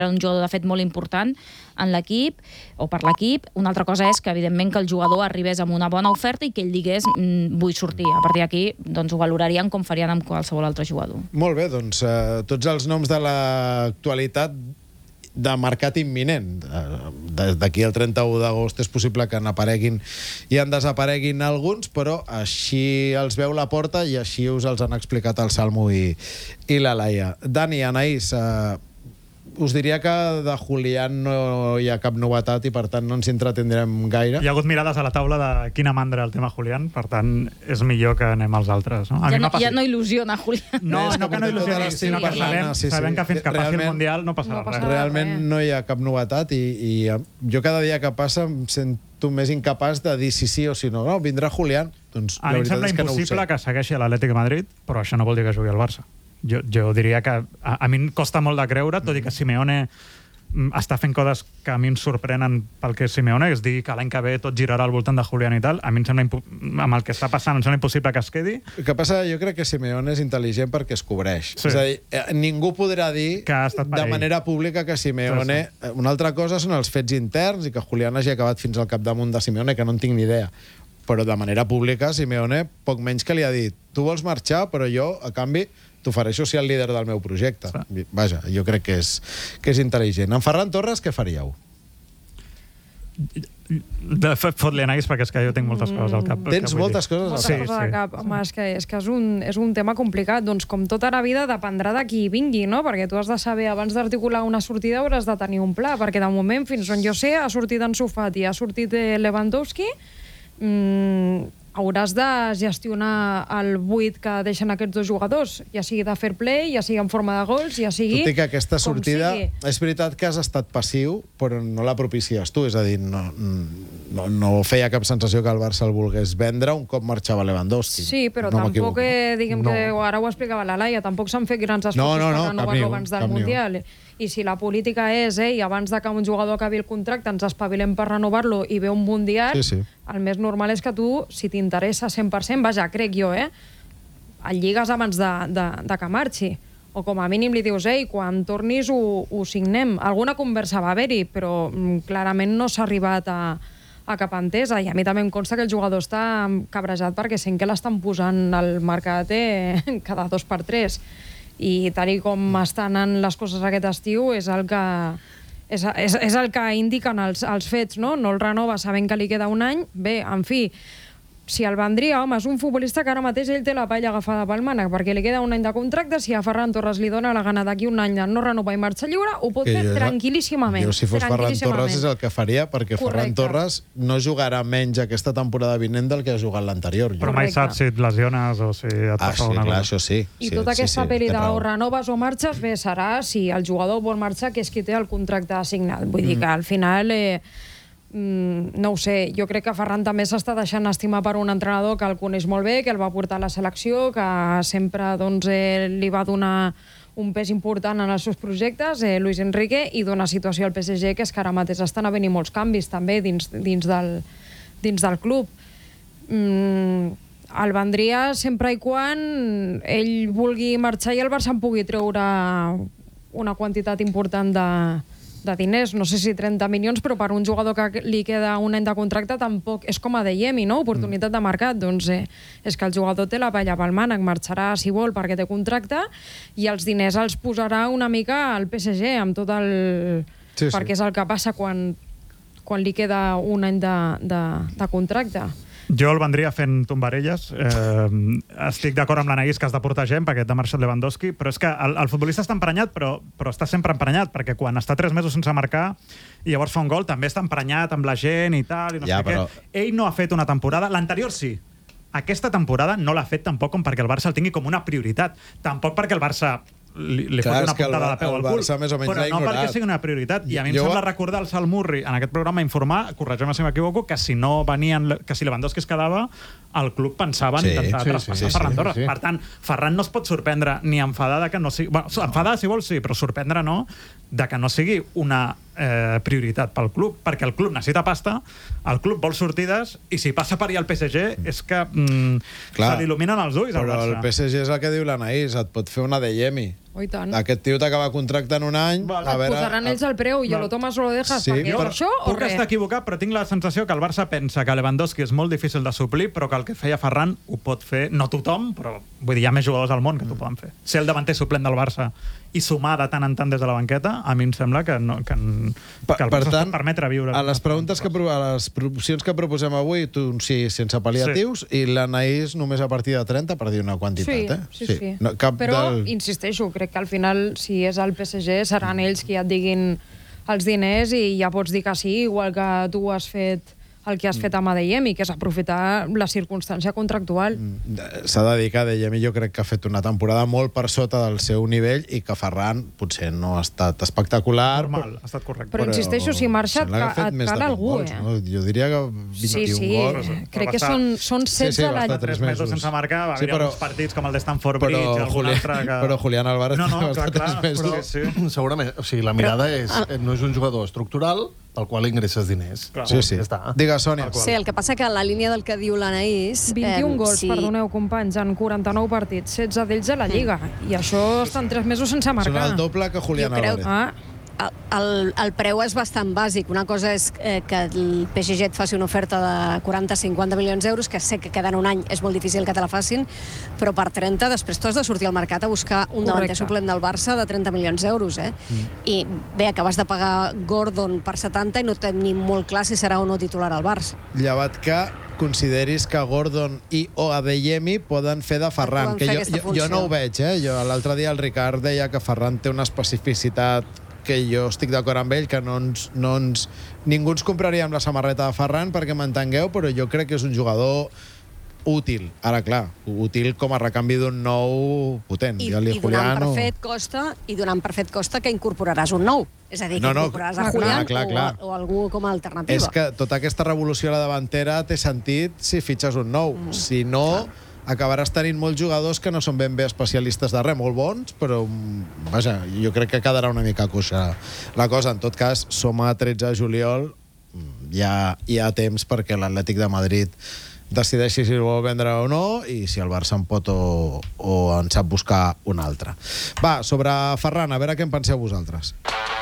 un jugador de fet molt important en l'equip o per l'equip. Una altra cosa és que evidentment que el jugador arribés amb una bona oferta i que ell digués vull sortir. A partir d'aquí doncs, ho valorarien com farien amb qualsevol altre jugador. Molt bé, doncs tots els noms de l'actualitat de mercat imminent. D'aquí al 31 d'agost és possible que n'apareguin i en desapareguin alguns, però així els veu la porta i així us els han explicat el Salmo i la Laia. Dani, Anaïs, us diria que de Julián no hi ha cap novetat i per tant no ens entretindrem gaire. Hi ha hagut mirades a la taula de quina mandra el tema Julián, per tant és millor que anem als altres. No? Ja no il·lusiona Julián. No que no il·lusioni, sinó que sabem que fins que passi el Mundial no passarà res. Realment no hi ha cap novetat i jo cada dia que passa em sento més incapaç de dir si sí o si no. No, vindrà Julián. Doncs a mi em sembla impossible que segueixi a l'Atlètic de Madrid, però això no vol dir que jugui al Barça. Jo diria que a mi em costa molt de creure, tot i que Simeone està fent coses que a mi em sorprenen pel que és Simeone, és dir que l'any que ve tot girarà al voltant de Julián i tal. A mi em sembla, amb el que està passant, em sembla impossible que es quedi. El que passa, jo crec que Simeone és intel·ligent perquè es cobreix. Sí. És a dir, ningú podrà dir de manera pública que Simeone... Sí. Una altra cosa són els fets interns i que Julián hagi acabat fins al capdamunt de Simeone, que no en tinc ni idea. Però de manera pública, Simeone, poc menys que li ha dit tu vols marxar, però jo, a canvi, t'ofereixo ser el líder del meu projecte. Sí. Vaja, jo crec que és intel·ligent. En Ferran Torres, què faríeu? Fot-li Anaïs, perquè és que jo tinc moltes coses al cap. Tens moltes coses al cap? Moltes coses al cap. Home, és que és un tema complicat. Doncs com tota la vida dependrà de qui vingui, no? Perquè tu has de saber, abans d'articular una sortida, hauràs de tenir un pla, perquè de moment, fins on jo sé, ha sortit Ansu Fati, ha sortit Lewandowski, hauràs de gestionar el buit que deixen aquests dos jugadors, ja sigui de fair play, ja sigui en forma de gols, ja sigui... Tot i que aquesta sortida... És veritat que has estat passiu, però no la propicies tu, és a dir, no feia cap sensació que el Barça el volgués vendre un cop marxava Lewandowski. Sí, però tampoc, diguem que ara ho explicava la Laia, tampoc s'han fet grans esforços per renovar-lo abans del Mundial. I si la política és, i abans de que un jugador acabi el contracte ens espavilem per renovar-lo i ve un Mundial, el més normal és que tu, si t'interessa 100%, vaja, crec jo, el lligues abans de que marxi. O com a mínim li dius, quan tornis ho signem. Alguna conversa va haver-hi, però clarament no s'ha arribat a cap entesa. I a mi també em consta que el jugador està cabrejat perquè sent que l'estan posant al mercat cada 2 per 3. I tal com estan anant les coses aquest estiu és el que indiquen els fets, no? No el renova sabent que li queda un any. Bé, en fi, si el vendria, home, és un futbolista que ara mateix ell té la palla agafada pel mànec, perquè li queda un any de contracte. Si a Ferran Torres li dona la gana d'aquí un any de no renovar i marxa lliure, ho pot fer tranquil·líssimament. Jo, si fos Ferran Torres, és el que faria, perquè Ferran Torres no jugarà menys aquesta temporada vinent del que ha jugat l'anterior. Però mai saps si et lesiones o si et passa una cosa. Això sí. I tota aquesta pel·li de o renoves o marxes, bé, serà si el jugador vol marxar, que és qui té el contracte assignat. Vull dir que al final... no ho sé, jo crec que Ferran també s'està deixant estimar per un entrenador que el coneix molt bé, que el va portar a la selecció, que sempre li va donar un pes important en els seus projectes, Luis Enrique, i dona situació al PSG, que és que ara mateix estan havent molts canvis també dins del club. El vendria sempre i quan ell vulgui marxar i el Barça en pugui treure una quantitat important de diners, no sé si 30 milions, però per un jugador que li queda un any de contracte tampoc és com a Adeyemi, no? Oportunitat de mercat. Doncs és que el jugador té la palla pel mànec, marxarà si vol perquè té contracte i els diners els posarà una mica al PSG amb tot el... perquè és el que passa quan li queda un any de contracte. Jo el vendria fent tombarelles. Estic d'acord amb l'Anaïs que has de portar gent perquè t'ha marxat Lewandowski, però és que el futbolista està emprenyat, però està sempre emprenyat, perquè quan està 3 mesos sense marcar i llavors fa un gol, també està emprenyat amb la gent i tal, i no sé què. Ell no ha fet una temporada, l'anterior sí. Aquesta temporada no l'ha fet tampoc com perquè el Barça el tingui com una prioritat. Tampoc perquè el Barça li fot una puntada de peu al cul, però no perquè sigui una prioritat. I a mi em sembla recordar el Sal Murri en aquest programa informar, corregeix-me si m'equivoco, que si Lewandowski es quedava, el club pensava en intentar traspassar Ferran Torres. Per tant, Ferran no es pot sorprendre ni enfadar que no sigui... Enfadar si vol sí, però sorprendre no, de que no sigui una prioritat pel club, perquè el club necessita pasta, el club vol sortides, i si passa per allà el PSG és que se l'il·luminen els ulls al Barça. Però el PSG és el que diu l'Anaïs, et pot fer una Adeyemi. Oh, i tant. Aquest tio t'acaba contracte en un any. A veure, posaran ells el preu i lo tomes o lo dejas, perquè és això o puc estar equivocat, però tinc la sensació que el Barça pensa que Lewandowski és molt difícil de suplir, però que el que feia Ferran ho pot fer, no tothom, però vull dir, hi ha més jugadors al món que t'ho poden fer. Ser el davanter suplent del Barça i sumar de tant en tant des de la banqueta, a mi em sembla que el Barça es pot permetre viure. A les preguntes a les opcions que proposem avui, tu sí, sense pal·liatius, i l'Anaïs només a partir de 30, per dir una quantitat. Sí. No, però, insisteixo, crec que al final, si és el PSG, seran ells qui et diguin els diners i ja pots dir que sí, igual que tu has fet el que has fet amb Adeyemi, que és aprofitar la circumstància contractual. S'ha de dir que Adeyemi jo crec que ha fet una temporada molt per sota del seu nivell i que Ferran potser no ha estat espectacular. Normal, ha estat correcte. Però insisteixo, si marxa et cal algú, no? Jo diria que 21 gols. Crec que són 16 a l'any. 3 mesos sense marcar, va haver uns partits com el de Stamford Bridge, algun altre que... Però Julián Álvarez va estar 3 mesos. Segurament, o sigui, la mirada no és un jugador estructural pel qual ingresses diners. Sí. Digues, Sònia. Sí, el que passa que en la línia del que diu l'Anaïs... 21 gols, perdoneu, companys, en 49 partits, 16 d'ells a la Lliga. I això estan 3 mesos sense marcar. Són el doble que Julián Álvarez. El preu és bastant bàsic. Una cosa és que el PSG et faci una oferta de 40-50 milions d'euros, que sé que quedant un any és molt difícil que te la facin, però per 30 després tu has de sortir al mercat a buscar un davanter suplent del Barça de 30 milions d'euros. I bé, acabes de pagar Gordon per 70 i no tenim molt clar si serà o no titular al Barça. Llevat que consideris que Gordon i o Adeyemi poden fer de Ferran, que jo no ho veig. L'altre dia el Ricard deia que Ferran té una especificitat que jo estic d'acord amb ell, que ningú ens compraria amb la samarreta de Ferran, perquè m'entengueu, però jo crec que és un jugador útil. Ara, clar, útil com a recanvi d'un nou potent. I donant per fet costa que incorporaràs un nou. És a dir, que incorporaràs a Julián o algú com a alternativa. És que tota aquesta revolució a la davantera té sentit si fitxes un nou. Si no, acabaràs tenint molts jugadors que no són ben bé especialistes de res, molt bons, però vaja, jo crec que quedarà una mica coixa la cosa. En tot cas, som a 13 de juliol, hi ha temps perquè l'Atlètic de Madrid decideixi si el vol vendre o no i si el Barça en pot o en sap buscar un altre. Va, sobre Ferran, a veure què en penseu vosaltres.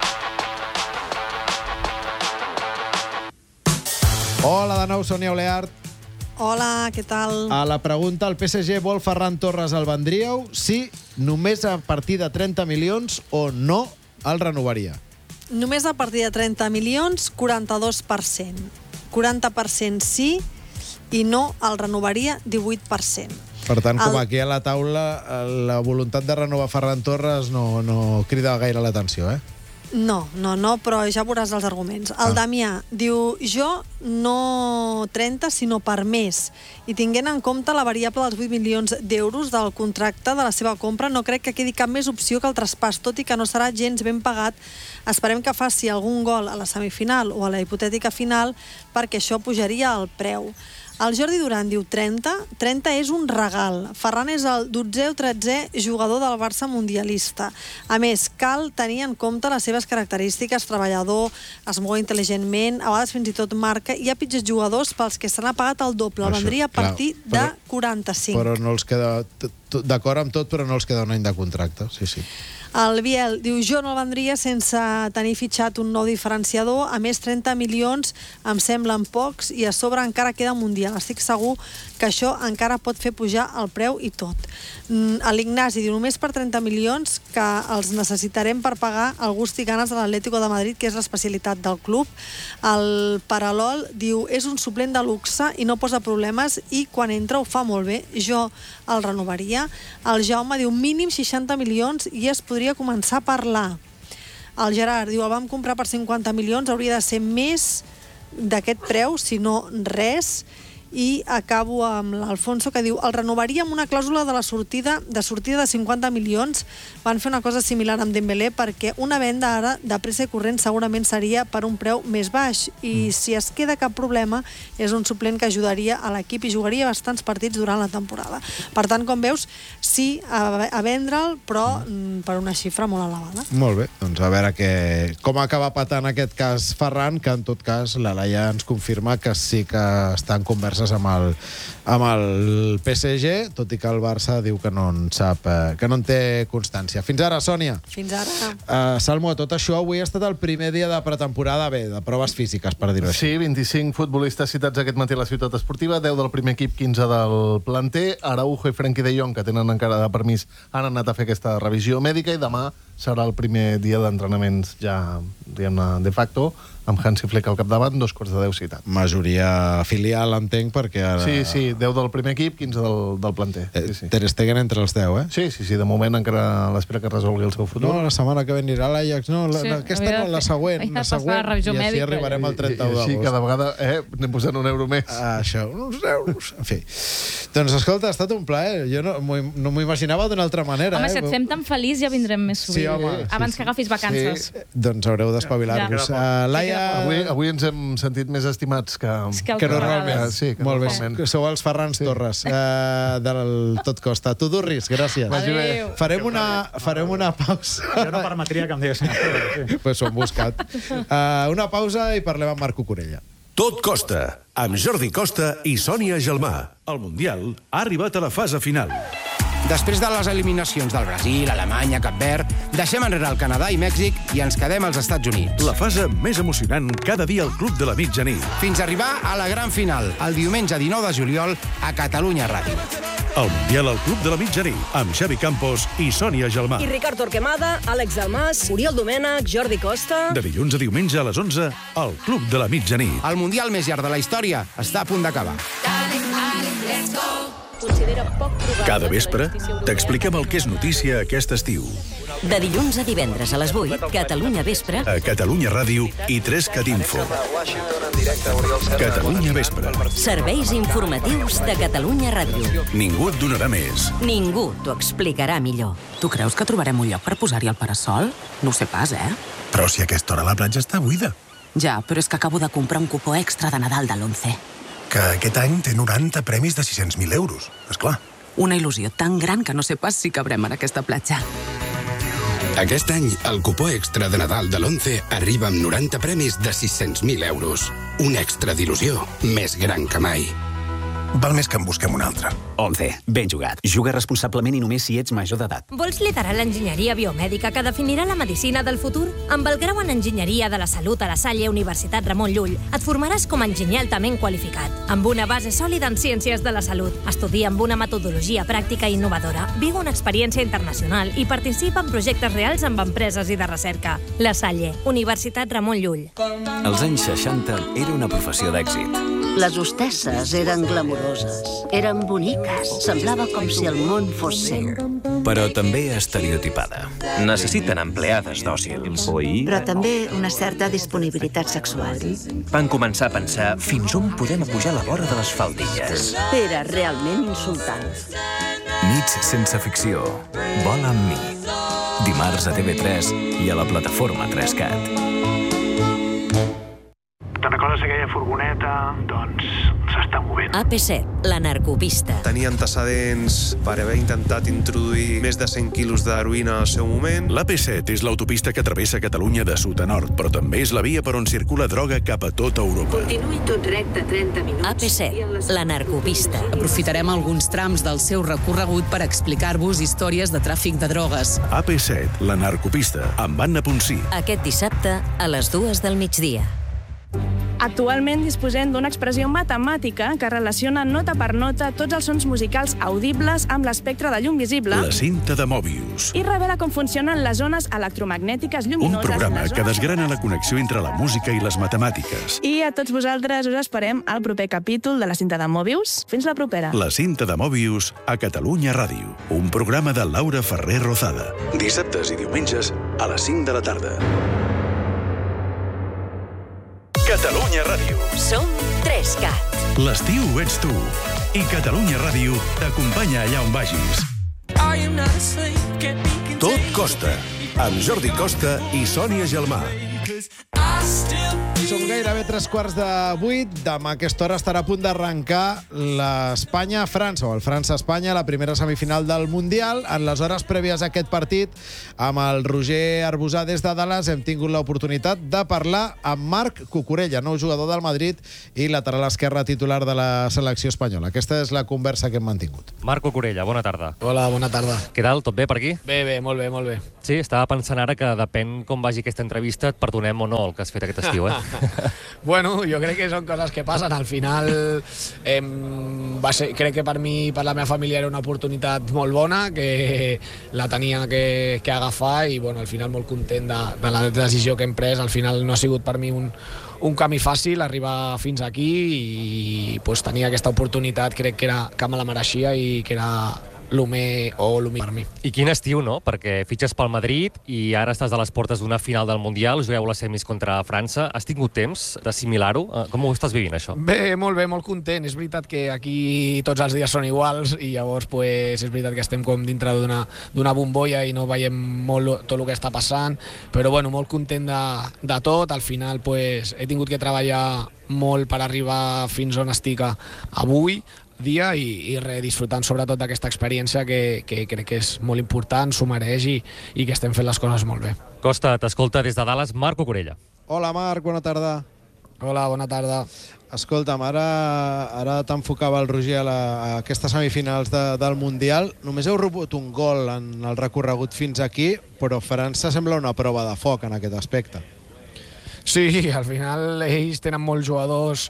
Hola de nou, Sònia Oleart. Hola, què tal? A la pregunta, el PSG vol Ferran Torres, el vendríeu? Sí, només a partir de 30 milions o no el renovaria? Només a partir de 30 milions, 42%. 40% sí i no el renovaria, 18%. Per tant, com aquí a la taula, la voluntat de renovar Ferran Torres no crida gaire l'atenció, No, però ja veuràs els arguments. El Damià diu, jo no 30, sinó per més. I tinguent en compte la variable dels 8 milions d'euros del contracte de la seva compra, no crec que quedi cap més opció que el traspàs, tot i que no serà gens ben pagat. Esperem que faci algun gol a la semifinal o a la hipotètica final, perquè això pujaria el preu. El Jordi Duran diu 30. 30 és un regal. Ferran és el 12è o 13è jugador del Barça mundialista. A més, cal tenir en compte les seves característiques, treballador, es mou intel·ligentment, a vegades fins i tot marca. Hi ha pitjors jugadors pels que se n'ha pagat el doble. Vendria a partir de 45. Però no els queda... D'acord amb tot, però no els queda un any de contracte. Sí. El Biel diu, jo no el vendria sense tenir fitxat un nou diferenciador. A més, 30 milions em semblen pocs i a sobre encara queda Mundial. Estic segur que això encara pot fer pujar el preu i tot. L'Ignasi diu, només per 30 milions que els necessitarem per pagar el gust i ganes de l'Atlético de Madrid, que és l'especialitat del club. El Paralol diu, és un suplent de luxe i no posa problemes i quan entra ho fa molt bé. Jo el renovaria. El Jaume diu, mínim 60 milions i es podria començar a parlar. El Gerard diu, el vam comprar per 50 milions, hauria de ser més d'aquest preu, si no res. I acabo amb l'Alfonso, que diu: el renovaria amb una clàusula de sortida de 50 milions. Van fer una cosa similar amb Dembélé, perquè una venda ara de pressa i corrent segurament seria per un preu més baix, i si es queda cap problema és un suplent que ajudaria a l'equip i jugaria bastants partits durant la temporada. Per tant, com veus, sí a vendre'l, però per una xifra molt elevada. Molt bé, doncs a veure com acaba patant aquest cas Ferran, que en tot cas la Laia ens confirma que sí que està en converses amb el PSG, tot i que el Barça diu que no en sap, que no en té constància. Fins ara, Sònia. Fins ara. Salmo, tot això avui ha estat el primer dia de pretemporada, de proves físiques, per dir-ho així. Sí, 25 futbolistes citats aquest matí a la ciutat esportiva, 10 del primer equip, 15 del planter. Araujo i Frenkie de Jong, que tenen encara de permís, han anat a fer aquesta revisió mèdica, i demà serà el primer dia d'entrenaments ja, diguem-ne, de facto, amb Hansi Flick al capdavant, 2:45 citat. Majoria filial, entenc, perquè ara... Sí, 10 del primer equip, 15 del planter. Ter Stegen entre els 10, Sí, de moment encara l'espera que resolgui el seu futur. No, la setmana que ve anirà a l'Ajax, no, aquesta no, la següent, i així arribarem al 31 d'agost. Sí, cada vegada anem posant un euro més. Això, uns euros. En fi. Doncs escolta, ha estat un plaer. Jo no m'ho imaginava d'una altra manera. Home, si et fem tan feliç ja vindrem més sovint. Sí, home. Abans que agafis vacances. Doncs haureu d'espavilar-vos. Laia... Avui ens hem sentit més estimats que normalment. Sí, que molt bé, sou els Ferrans Torres del Tot Costa. Tu, Durris, gràcies. Adéu. Farem una pausa. Jo no permetria que em diguessin. Pues s'ho han buscat. Una pausa i parlem amb Marc Cucurella. Tot Costa, amb Jordi Costa i Sònia Gelmà. El Mundial ha arribat a la fase final. Després de les eliminacions del Brasil, Alemanya, Cap Verd, deixem enrere el Canadà i Mèxic i ens quedem als Estats Units. La fase més emocionant cada dia al Club de la Mitjanit. Fins a arribar a la gran final, el diumenge 19 de juliol, a Catalunya Ràdio. El Mundial al Club de la Mitjanit, amb Xavi Campos i Sònia Gelmà. I Ricard Torquemada, Àlex Almàs, Oriol Domènech, Jordi Costa... De dilluns a diumenge a les 11, al Club de la Mitjanit. El Mundial més llarg de la història està a punt d'acabar. Cada vespre t'expliquem el que és notícia aquest estiu. De dilluns a divendres a les 8, Catalunya Vespre... A Catalunya Ràdio i 3CAT Info. Catalunya Vespre. Serveis informatius de Catalunya Ràdio. Ningú et donarà més. Ningú t'ho explicarà millor. Tu creus que trobarem un lloc per posar-hi el parasol? No ho sé pas, Però si a aquesta hora la platja està buida. Ja, però és que acabo de comprar un cupó extra de Nadal de l'11. Que aquest any té 90 premis de 600.000 euros, esclar. Una il·lusió tan gran que no sé pas si cabrem en aquesta platja. Aquest any, el cupó extra de Nadal de l'11 arriba amb 90 premis de 600.000 euros. Un extra d'il·lusió més gran que mai. Val més que en busquem un altre. 11. Ben jugat. Juga responsablement i només si ets major d'edat. Vols liderar l'enginyeria biomèdica que definirà la medicina del futur? Amb el grau en Enginyeria de la Salut a la Salle Universitat Ramon Llull et formaràs com a enginyer altament qualificat, amb una base sòlida en ciències de la salut. Estudia amb una metodologia pràctica i innovadora, viu una experiència internacional i participa en projectes reals amb empreses i de recerca. La Salle, Universitat Ramon Llull. Als anys 60 era una professió d'èxit. Les hostesses eren glamuroses, eren boniques, semblava com si el món fos seu. Però també estereotipada. Necessiten empleades dòcils. Però també una certa disponibilitat sexual. Van començar a pensar fins on podem apujar la vora de les faldilles. Era realment insultant. Nits sense ficció. Vola amb mi. Dimarts a TV3 i a la plataforma 3CAT. Te'n recordes aquella furgoneta? Doncs s'està movent. AP7, la narcopista. Tenia antecedents per haver intentat introduir més de 100 quilos d'heroïna al seu moment. L'AP7 és l'autopista que travessa Catalunya de sud a nord, però també és la via per on circula droga cap a tota Europa. Continuï tot recte 30 minuts. AP7, la narcopista. Aprofitarem alguns trams del seu recorregut per explicar-vos històries de tràfic de drogues. AP7, la narcopista, amb Anna Ponsí. Aquest dissabte a les 2 del migdia. Actualment disposem d'una expressió matemàtica que relaciona nota per nota tots els sons musicals audibles amb l'espectre de llum visible. La cinta de Mobius. I revela com funcionen les zones electromagnètiques lluminoses. Un programa que desgrana la connexió entre la música i les matemàtiques. I a tots vosaltres us esperem al proper capítol de la cinta de Mobius. Fins la propera. La cinta de Mobius a Catalunya Ràdio. Un programa de Laura Ferrer Rozada. Dissabtes i diumenges a les 5 de la tarda. Catalunya Ràdio. Som 3CAT. L'estiu ets tu. I Catalunya Ràdio t'acompanya allà on vagis. Tot costa, amb Jordi Costa i Sònia Gelmà. Són gairebé 7:45. Demà a aquesta hora estarà a punt d'arrencar l'Espanya-França, o el França-Espanya, la primera semifinal del Mundial. En les hores prèvies a aquest partit, amb el Roger Arbusà des de Dallas, hem tingut l'oportunitat de parlar amb Marc Cucurella, nou jugador del Madrid i lateral esquerre titular de la selecció espanyola. Aquesta és la conversa que hem mantingut. Marc Cucurella, bona tarda. Hola, bona tarda. Què tal? Tot bé per aquí? Bé, molt bé, molt bé. Sí, estava pensant ara que depèn com vagi aquesta entrevista, et perdonem o no el que has fet aquest estiu, eh? Bueno, jo crec que són coses que passen. Al final, crec que per mi, per la meva família, era una oportunitat molt bona, que la tenia que agafar i, bueno, al final molt content de la decisió que hem pres. Al final no ha sigut per mi un camí fàcil arribar fins aquí i pues, tenia aquesta oportunitat, crec que me la mereixia i que era el millor per mi. I quin estiu, no? Perquè fitxes pel Madrid i ara estàs a les portes d'una final del Mundial, jugueu les semis contra França. Has tingut temps d'assimilar-ho? Com ho estàs vivint, això? Bé, molt content. És veritat que aquí tots els dies són iguals i llavors pues, és veritat que estem com dintre d'una bombolla i no veiem molt tot el que està passant, però bueno, molt content de tot. Al final pues, he tingut que treballar molt per arribar fins on estic avui dia i disfrutant sobretot d'aquesta experiència que crec que és molt important, s'ho mereix i que estem fent les coses molt bé. Costa, t'escolta des de Dallas, Marc Cucurella. Hola, Marc, bona tarda. Hola, bona tarda. Escolta'm, ara t'enfocava el Roger a aquestes semifinals del Mundial. Només heu rebut un gol en el recorregut fins aquí, però França sembla una prova de foc en aquest aspecte. Sí, al final ells tenen molts jugadors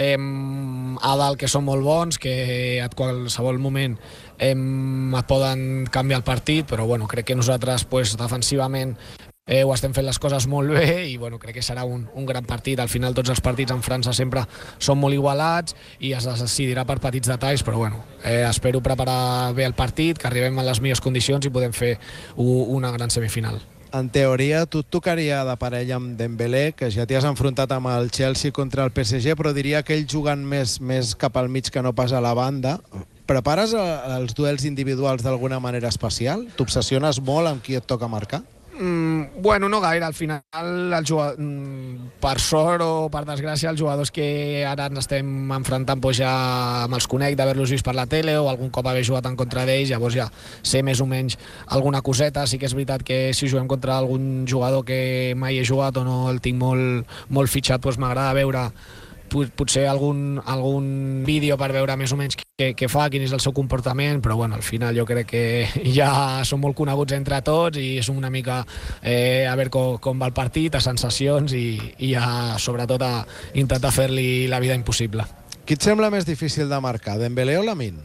a dalt que són molt bons, que a qualsevol moment et poden canviar el partit, però bueno, crec que nosaltres pues, defensivament ho estem fent les coses molt bé i bueno, crec que serà un gran partit. Al final tots els partits en França sempre són molt igualats i es decidirà per petits detalls, però bueno, espero preparar bé el partit, que arribem en les millors condicions i podem fer una gran semifinal. En teoria, tu et tocaria de parella amb Dembélé, que ja t'hi has enfrontat amb el Chelsea contra el PSG, però diria que ell jugant més cap al mig que no pas a la banda. Prepares els duels individuals d'alguna manera especial? T'obsessiones molt amb qui et toca marcar? Bueno, no gaire. Al final, per sort o per desgràcia, els jugadors que ara ens estem enfrontant pues ja me'ls conec d'haver-los vist per la tele o algun cop haver jugat en contra d'ells, llavors ja sé més o menys alguna coseta. Sí que és veritat que si juguem contra algun jugador que mai he jugat o no el tinc molt fitxat, pues m'agrada veure potser algun vídeo per veure més o menys què fa, quin és el seu comportament, però bueno, al final jo crec que ja són molt coneguts entre tots i és una mica a veure com va el partit, a sensacions i a, sobretot a intentar fer-li la vida impossible. Qui et sembla més difícil de marcar, Dembélé o Lamine?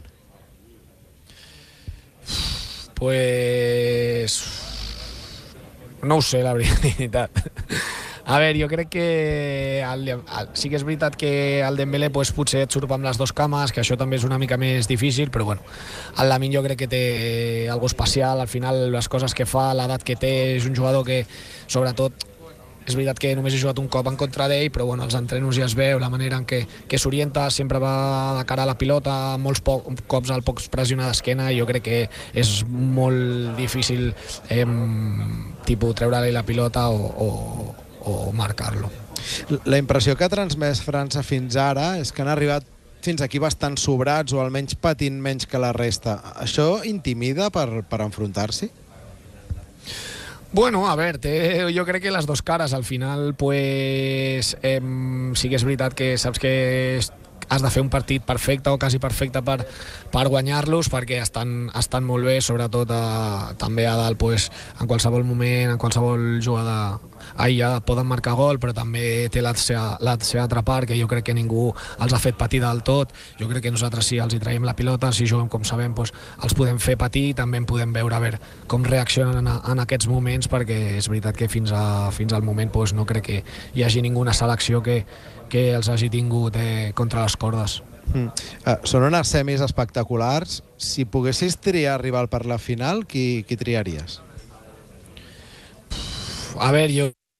Pues no ho sé, la veritat. A veure, jo crec que sí que és veritat que el Dembélé pues, potser et surt amb les dues cames, que això també és una mica més difícil, però bueno, el Lamine jo crec que té algo especial. Al final, les coses que fa, l'edat que té, és un jugador que, sobretot, és veritat que només he jugat un cop en contra d'ell, però bueno, els entrenos ja es veu, la manera en què s'orienta, sempre va de cara a la pilota, molts cops el pots pressionar d'esquena, i jo crec que és molt difícil treure-li la pilota o marcar-lo. La impressió que ha transmès França fins ara és que han arribat fins aquí bastant sobrats o almenys patint menys que la resta. Això intimida per enfrontar-s'hi? Bueno, a veure, jo crec que les dues cares. Al final, pues, sí que és veritat que saps que has de fer un partit perfecte o quasi perfecte per guanyar-los, perquè estan molt bé, sobretot també a dalt, pues, en qualsevol moment, en qualsevol jugada aïllada poden marcar gol, però també té la seva altra part, que jo crec que ningú els ha fet patir del tot. Jo crec que nosaltres, si els hi traiem la pilota, si juguem com sabem, pues, els podem fer patir, també en podem veure a veure com reaccionen en aquests moments, perquè és veritat que fins al moment pues, no crec que hi hagi ninguna selecció que els hagi tingut contra les cordes. Són unes semis espectaculars. Si poguessis triar rival per la final, qui triaries? A veure, jo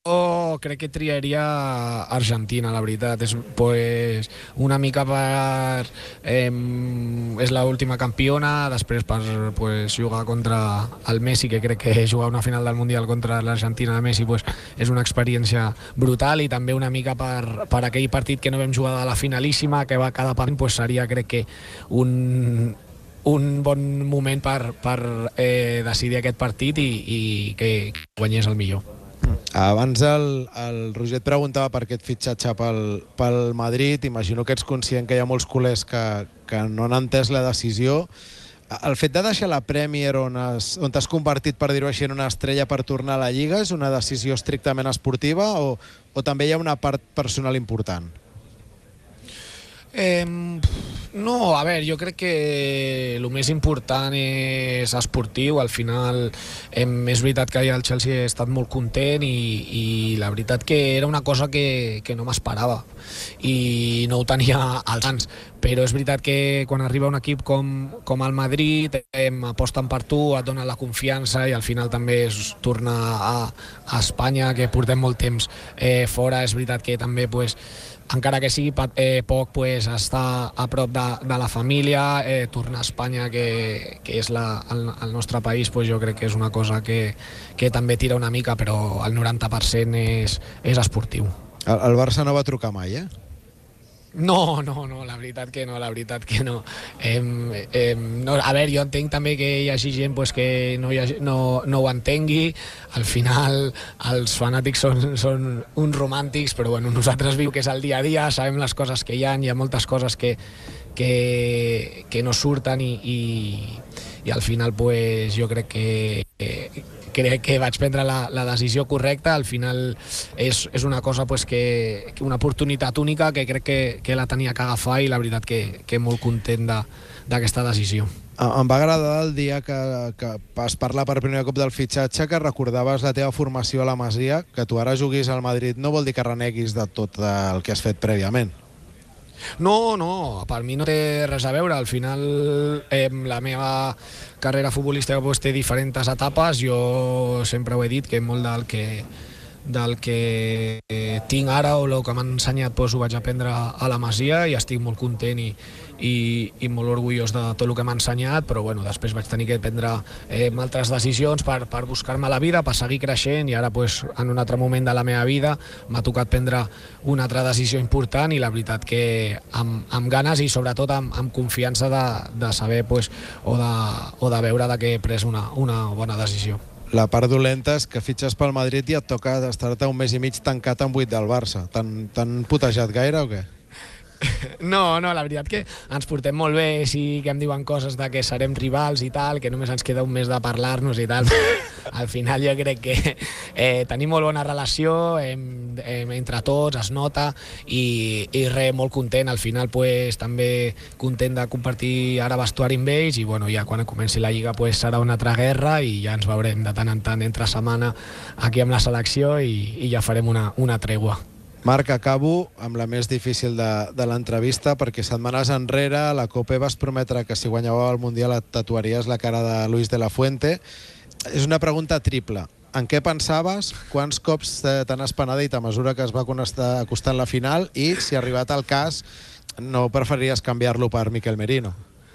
crec que triaria Argentina, la veritat. És pues, una mica per... és l'última campiona, després per pues, jugar contra el Messi, que crec que jugar una final del Mundial contra l'Argentina de Messi pues, és una experiència brutal, i també una mica per aquell partit que no vam jugar de la finalíssima, que va cada partit, pues, seria crec que un bon moment per decidir aquest partit i que guanyés el millor. Abans el Roger et preguntava per aquest fitxatge pel Madrid. Imagino que ets conscient que hi ha molts culers que no han entès la decisió. El fet de deixar la Premier on t'has convertit, per dir-ho així, en una estrella per tornar a la Lliga és una decisió estrictament esportiva o també hi ha una part personal important? No, a veure, jo crec que el més important és esportiu. Al final és veritat que el Chelsea ha estat molt content i la veritat que era una cosa que no m'esperava i no ho tenia als anys, però és veritat que quan arriba un equip com el Madrid aposten per tu, et donen la confiança i al final també es torna a Espanya, que portem molt temps fora. És veritat que també pues, encara que sigui poc, pues, estar a prop de la família, tornar a Espanya, que és el nostre país, pues, jo crec que és una cosa que també tira una mica, però el 90% és esportiu. El Barça no va trucar mai, eh? No, la veritat que no, a veure, jo entenc també que hi hagi gent pues, que no ho entengui. Al final els fanàtics són uns romàntics, però bueno, nosaltres vivim que és el dia a dia, sabem les coses que hi ha moltes coses que no surten i al final pues, jo crec que vaig prendre la decisió correcta. Al final és una cosa pues, una oportunitat única que crec que la tenia que agafar i la veritat que molt content d'aquesta decisió. Em va agradar el dia que vas parlar per primer cop del fitxatge, que recordaves la teva formació a la Masia. Que tu ara juguis al Madrid no vol dir que reneguis de tot el que has fet prèviament. No, per mi no té res a veure. Al final la meva carrera futbolística pues, té diferents etapes. Jo sempre ho he dit, que molt del que tinc ara o el que m'han ensenyat pues, ho vaig aprendre a la Masia i estic molt content i molt orgullós de tot el que m'ha ensenyat, però bueno, després vaig tenir que prendre altres decisions per buscar-me la vida, per seguir creixent, i ara pues, en un altre moment de la meva vida m'ha tocat prendre una altra decisió important i la veritat que amb ganes i sobretot amb confiança de saber pues, o de veure que he pres una bona decisió. La part dolenta és que fitxes pel Madrid i et toca estar-te un mes i mig tancat en 8 del Barça. T'han putejat gaire o què? No, la veritat que ens portem molt bé, sí que em diuen coses de que serem rivals i tal, que només ens queda un mes de parlar-nos i tal. Al final jo crec que tenim molt bona relació entre tots, es nota i molt content. Al final pues, també content de compartir ara vestuari amb ells i bueno, ja quan comenci la Lliga pues, serà una altra guerra i ja ens veurem de tant en tant entre setmana aquí amb la selecció i ja farem una tregua. Marc, acabo amb la més difícil de l'entrevista, perquè setmanes enrere a la COPE vas prometre que si guanyava el Mundial et tatuaries la cara de Luis de la Fuente. És una pregunta triple. En què pensaves? Quants cops t'han espenedit a mesura que es va acostant la final? I, si arribat el cas, no preferiries canviar-lo per Miquel Merino?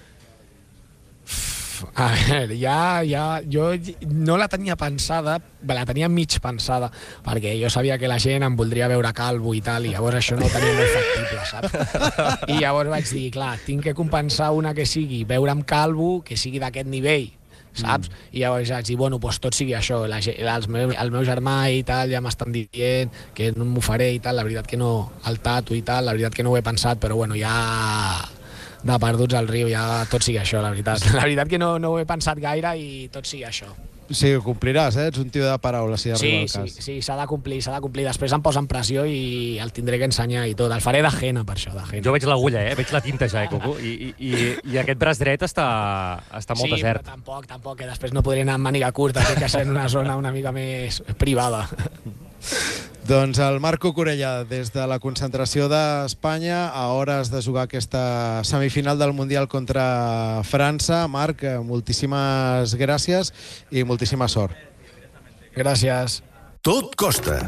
A veure, jo no la tenia pensada, la tenia mig pensada, perquè jo sabia que la gent em voldria veure calvo i tal, i llavors això no ho tenia molt factible, saps? I llavors vaig dir, clar, tinc que compensar una que sigui veure'm calvo, que sigui d'aquest nivell, saps? I llavors vaig dir, bueno, doncs tot sigui això. El meu germà i tal ja m'estan dient que no m'ho faré i tal, la veritat que no, el tatu i tal, la veritat que no ho he pensat, però bueno, ja de perduts al riu, ja tot sigui això, la veritat. La veritat que no ho he pensat gaire i tot sigui això. Sí, ho compliràs, eh? Ets un tio de paraula, si arriba el cas. Sí, s'ha de complir. Després em posen pressió i el tindré que ensenyar i tot. El faré de jena, per això, de jena. Jo veig l'agulla, veig la tinta ja, Coco. I aquest braç dret està molt desert. Sí, però tampoc, que després no podré anar amb màniga curta, té que ser en una zona una mica més privada. Doncs el Marc Cucurella, des de la concentració d'Espanya, a hores de jugar aquesta semifinal del Mundial contra França. Marc, moltíssimes gràcies i moltíssima sort. Gràcies. Tot costa.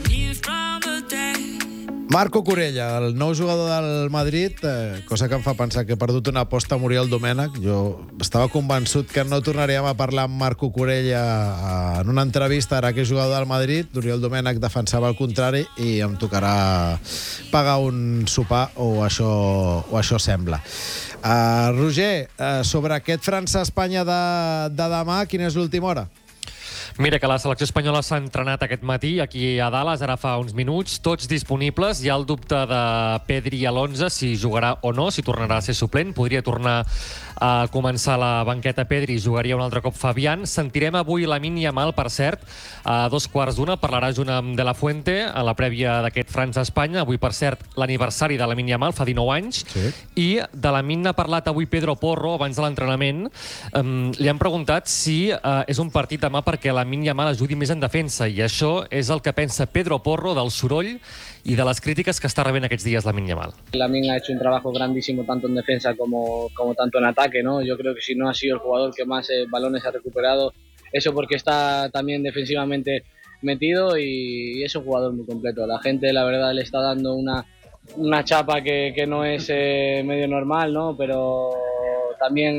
Marco Corella, el nou jugador del Madrid, cosa que em fa pensar que he perdut una aposta a Muriel Domènech. Jo estava convençut que no tornaríem a parlar amb Marco Corella en una entrevista, ara que és jugador del Madrid. Muriel Domènech defensava el contrari i em tocarà pagar un sopar, o això sembla. Roger, sobre aquest França-Espanya de demà, quina és l'última hora? Mira que la selecció espanyola s'ha entrenat aquest matí aquí a Dallas, ara fa uns minuts, tots disponibles. Hi ha el dubte de Pedri a l'11, si jugarà o no, si tornarà a ser suplent. Podria tornar a començar la banqueta Pedri, jugaria un altre cop Fabián. Sentirem avui Lamine Yamal, per cert, a 2:15. Parlarà junt amb De La Fuente a la prèvia d'aquest França-Espanya. Avui, per cert, l'aniversari de Lamine Yamal, fa 19 anys. Sí. I de Lamine n'ha parlat avui Pedro Porro abans de l'entrenament. Li han preguntat si és un partit demà perquè Lamine Yamal ajudi més en defensa, i això és el que pensa Pedro Porro del soroll y de las críticas que está rebent aquests días Lamine Yamal. Lamine ha hecho un trabajo grandísimo tanto en defensa como tanto en ataque, ¿no? Yo creo que si no ha sido el jugador que más balones ha recuperado, eso porque está también defensivamente metido y es un jugador muy completo. La gente, la verdad, le está dando una chapa que no es medio normal, ¿no? Pero también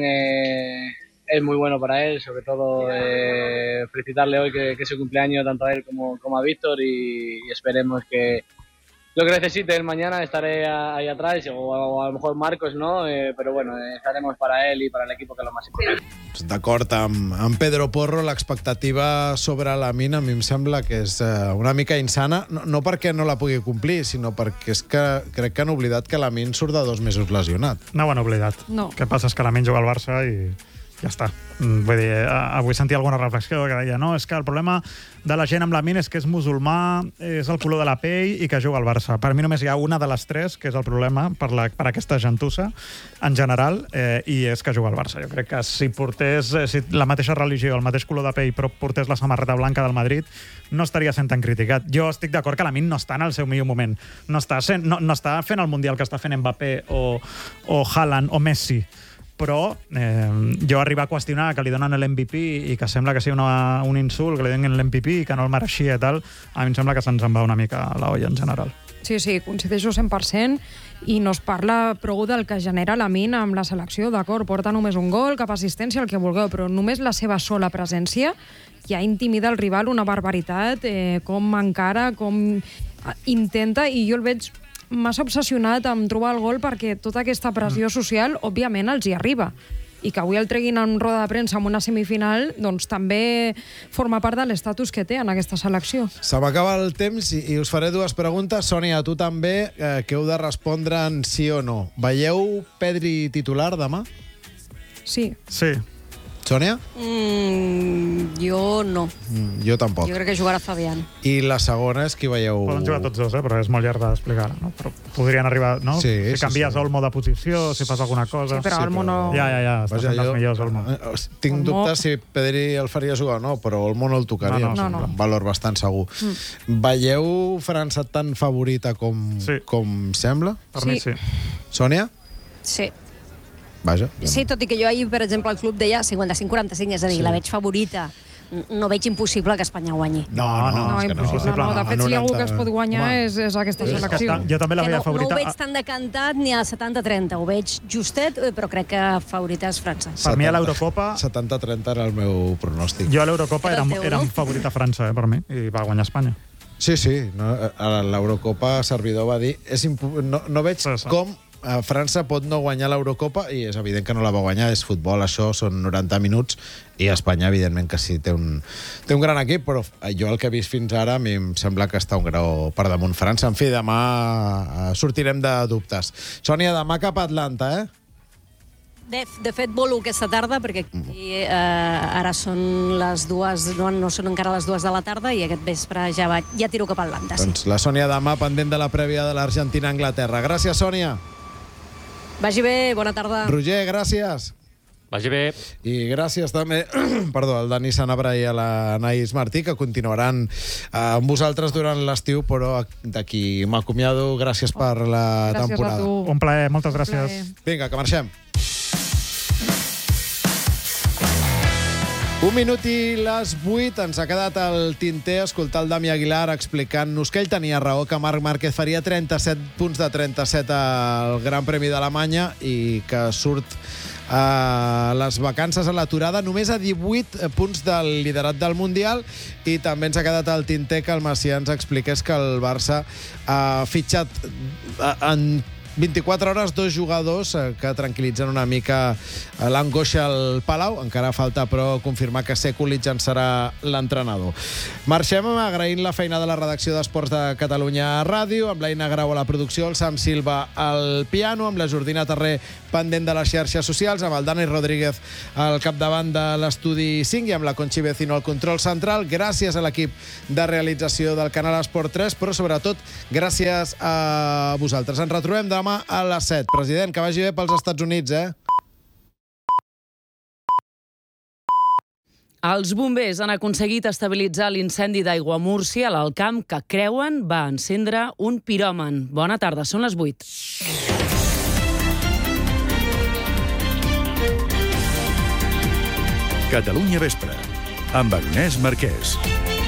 es muy bueno para él, sobre todo felicitarle hoy que es su cumpleaños tanto a él como a Víctor, y esperemos que lo que necesite él mañana estaré ahí atrás, o a lo mejor Marcos, ¿no? Pero bueno, estaremos para él y para el equipo, que es lo más importante. D'acord amb Pedro Porro, l'expectativa sobre Lamine a mi em sembla que és una mica insana, no perquè no la pugui complir, sinó perquè és que crec que han oblidat que Lamine surt de 2 mesos lesionat. No ho han oblidat. No. El que passa és que Lamine juga al Barça i ja està. Vull dir, avui sentia alguna reflexió que deia, no, és que el problema de la gent amb Lamine és que és musulmà, és el color de la pell i que juga al Barça. Per mi només hi ha una de les 3 que és el problema per aquesta gentussa en general, i és que juga al Barça. Jo crec que si portés la mateixa religió, el mateix color de pell, però portés la samarreta blanca del Madrid, no estaria sent tan criticat. Jo estic d'acord que Lamine no està en el seu millor moment. No està fent el Mundial que està fent Mbappé o Haaland o Messi, però jo arribo a qüestionar que li donen l'MVP i que sembla que sigui un insult, que li donin l'MVP i que no el mereixia i tal, a mi em sembla que se'ns en va una mica la olla en general. Sí, coincideixo 100%, i no es parla prou del que genera Lamine amb la selecció, d'acord, porta només un gol, cap assistència, el que vulgueu, però només la seva sola presència ja intimida el rival una barbaritat, com encara, com intenta, i jo el veig massa obsessionat amb trobar el gol perquè tota aquesta pressió social, òbviament, els hi arriba. I que avui el treguin en roda de premsa en una semifinal, doncs també forma part de l'estatus que té en aquesta selecció. Se m'acaba el temps i us faré 2 preguntes. Sònia, tu també, que heu de respondre en sí o no. Veieu Pedri titular demà? Sí. Sí. Sònia? Jo no. Jo tampoc. Jo crec que jugarà Fabián. I la segona és qui veieu... Poden jugar tots 2, però és molt llarg d'explicar, no? Però podrien arribar, no? Sí, si canvies Olmo de posició, si fas alguna cosa... Sí, però Olmo no... Ja, està fent els millors, Olmo. Tinc dubtes si Pedri el faria jugar o no, però Olmo no el tocaria. No. Un valor bastant segur. Veieu França tan favorita com sembla? Per mi sí. Sònia? Sí. Vaja. Sí, tot i que jo ahir, per exemple, al club deia 55-45, és a dir, la veig favorita. No veig impossible que Espanya guanyi. No, impossible. No. De fet, si hi ha algú que es pot guanyar és aquesta selecció. Jo també la veia favorita. No ho veig tan decantat ni a 70-30, ho veig justet, però crec que favorita és França. Per mi a l'Eurocopa... 70-30 era el meu pronòstic. Jo a l'Eurocopa era favorita França, per mi, i va guanyar Espanya. Sí, a l'Eurocopa Servidor va dir no veig com França pot no guanyar l'Eurocopa, i és evident que no la va guanyar, és futbol, això són 90 minuts, i Espanya, evidentment, que sí, té un gran equip, però jo el que he vist fins ara a mi em sembla que està un grau per damunt França. En fi, demà sortirem de dubtes. Sònia, demà cap a Atlanta, De fet, volo aquesta tarda, perquè aquí ara són les 2, no són encara les 2 de la tarda, i aquest vespre ja tiro cap a Atlanta. Doncs la Sònia demà, pendent de la prèvia de l'Argentina-Anglaterra. Gràcies, Sònia. Vagi bé, bona tarda. Roger, gràcies. Vagi bé. I gràcies també al Dani Sanabra i a l'Anaïs Martí, que continuaran amb vosaltres durant l'estiu, però d'aquí m'acomiado. Gràcies per la temporada. Gràcies a tu. Un plaer, moltes gràcies. Vinga, que marxem. 1 minut i les 8. Ens ha quedat el tinter escoltar el Dami Aguilar explicant-nos que ell tenia raó, que Marc Márquez faria 37 punts de 37 al Gran Premi d'Alemanya i que surt a les vacances a l'aturada només a 18 punts del liderat del Mundial. I també ens ha quedat el tinter que el Macià ens expliqués que el Barça ha fitxat en 24 hores 2 jugadors que tranquil·litzen una mica l'angoixa al Palau. Encara falta, però, confirmar que Sekulic en serà l'entrenador. Marxem agraint la feina de la redacció d'Esports de Catalunya Ràdio, amb l'Aina Grau a la producció, el Sam Silva al piano, amb la Jordina Terré pendent de les xarxes socials, amb el Dani Rodríguez al capdavant de l'Estudi 5 i amb la Conchi Vecino al control central. Gràcies a l'equip de realització del canal Esport 3, però sobretot gràcies a vosaltres. Ens retrobem demà a les 7. President, que vagi bé pels Estats Units, Els bombers han aconseguit estabilitzar l'incendi d'aigua a Múrcia, a l'Alcamp, que creuen va encendre un piròman. Bona tarda, són les 8. Catalunya Vespre, amb Agnès Marquès.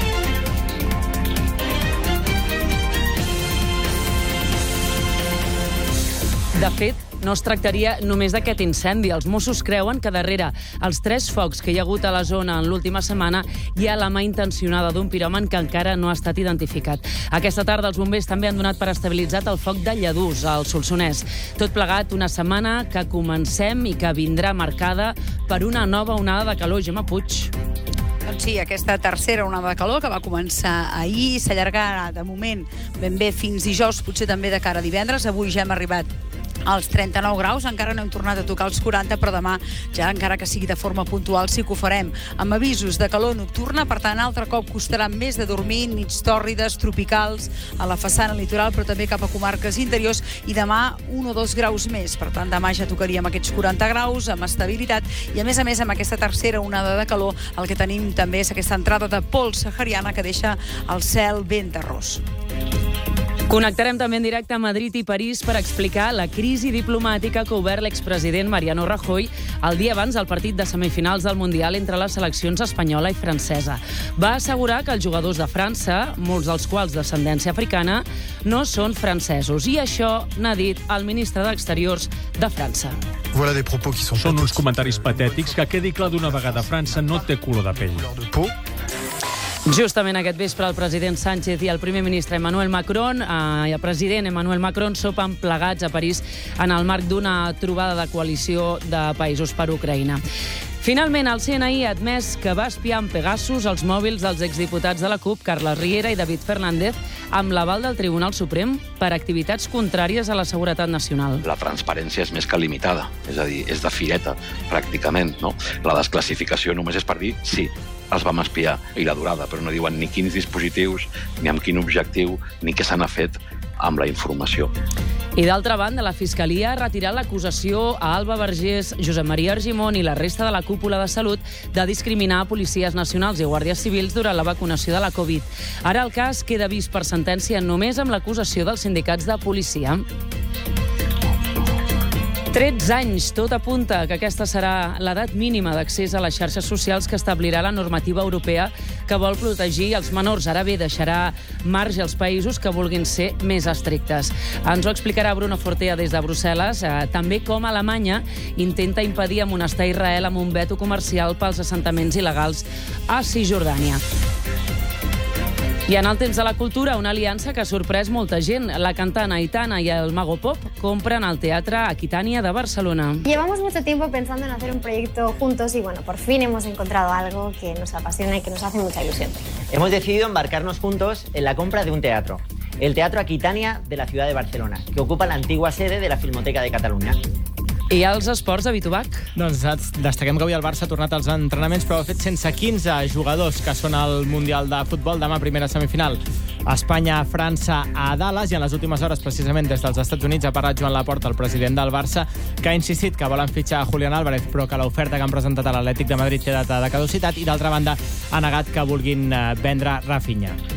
De fet, no es tractaria només d'aquest incendi. Els Mossos creuen que darrere els 3 focs que hi ha hagut a la zona en l'última setmana hi ha la mà intencionada d'un piròman que encara no ha estat identificat. Aquesta tarda els bombers també han donat per estabilitzat el foc de Lladurs, al Solsonès. Tot plegat una setmana que comencem i que vindrà marcada per una nova onada de calor. Gemma Puig. Doncs sí, aquesta tercera onada de calor que va començar ahir s'allargarà de moment ben bé fins dijous, potser també de cara a divendres. Avui ja hem arribat als 39 graus, encara no hem tornat a tocar els 40, però demà, ja encara que sigui de forma puntual, sí que ho farem. Amb avisos de calor nocturna, per tant, altre cop costarà més de dormir, nits tòrrides, tropicals, a la façana litoral, però també cap a comarques interiors, i demà 1 o 2 graus més. Per tant, demà ja tocaríem aquests 40 graus, amb estabilitat, i a més, amb aquesta tercera onada de calor, el que tenim també és aquesta entrada de pols sahariana que deixa el cel ben terrós. Connectarem també en directe a Madrid i París per explicar la crisi diplomàtica que ha obert l'expresident Mariano Rajoy el dia abans del partit de semifinals del Mundial entre les seleccions espanyola i francesa. Va assegurar que els jugadors de França, molts dels quals d'ascendència africana, no són francesos. I això n'ha dit el ministre d'Exteriors de França. Són uns comentaris patètics. Que quedi clar d'una vegada, França no té color de pell. Justament aquest vespre el president Sánchez i el primer ministre Emmanuel Macron i el president Emmanuel Macron sopen plegats a París en el marc d'una trobada de coalició de països per Ucraïna. Finalment, el CNI ha admès que va espiar amb Pegasus els mòbils dels exdiputats de la CUP, Carles Riera i David Fernández, amb l'aval del Tribunal Suprem per activitats contràries a la seguretat nacional. La transparència és més que limitada, és a dir, és de fireta, pràcticament, no? La desclassificació només és per dir sí, els vam espiar, i la durada, però no diuen ni quins dispositius, ni amb quin objectiu, ni què se n'ha fet amb la informació. I d'altra banda, la Fiscalia ha retirat l'acusació a Alba Vergés, Josep Maria Argimon i la resta de la cúpula de salut de discriminar policies nacionals i guàrdies civils durant la vacunació de la Covid. Ara el cas queda vist per sentència només amb l'acusació dels sindicats de policia. 13 anys, tot apunta que aquesta serà l'edat mínima d'accés a les xarxes socials que establirà la normativa europea que vol protegir els menors. Ara bé, deixarà marge als països que vulguin ser més estrictes. Ens ho explicarà Bruno Fortea des de Brussel·les, també com Alemanya intenta impedir amonestar Israel amb un veto comercial pels assentaments il·legals a Cisjordània. I en el temps de la cultura, una aliança que ha sorprès molta gent. La cantant Aitana i el Mago Pop compren el Teatre Aquitania de Barcelona. Llevamos mucho tiempo pensando en hacer un proyecto juntos y bueno, por fin hemos encontrado algo que nos apasiona y que nos hace mucha ilusión. Hemos decidido embarcarnos juntos en la compra de un teatro, el Teatro Aquitania de la ciudad de Barcelona, que ocupa la antigua sede de la Filmoteca de Catalunya. I els esports de Bitubac? Doncs destaquem que avui el Barça ha tornat als entrenaments, però ho ha fet sense 15 jugadors que són al Mundial de Futbol. Demà primera semifinal. Espanya-França a Dallas, i en les últimes hores, precisament des dels Estats Units, ha parlat Joan Laporta, el president del Barça, que ha insistit que volen fitxar a Julián Álvarez, però que l'oferta que han presentat a l'Atlètic de Madrid té data de caducitat, i d'altra banda ha negat que vulguin vendre Rafinha.